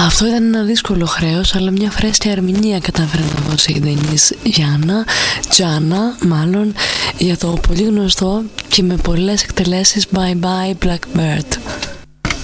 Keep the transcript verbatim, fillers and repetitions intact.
Αυτό ήταν ένα δύσκολο χρέος, αλλά μια φρέσκια ερμηνεία κατάφερε να δώσει η Ντενίς Γιάννα, Τζάνα μάλλον, για το πολύ γνωστό και με πολλές εκτελέσεις Bye Bye Blackbird.